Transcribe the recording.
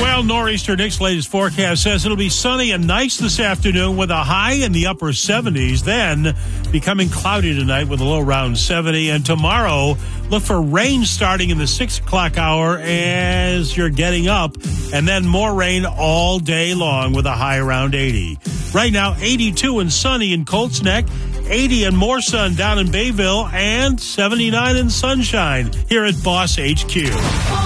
Well, Nor'easter Nick's latest forecast says it'll be sunny and nice this afternoon with a high in the upper 70s, then becoming cloudy tonight with a low around 70. And tomorrow, look for rain starting in the 6 o'clock hour as you're getting up, and then more rain all day long with a high around 80. Right now, 82 and sunny in Colts Neck, 80 and more sun down in Bayville, and 79 in sunshine here at Boss HQ.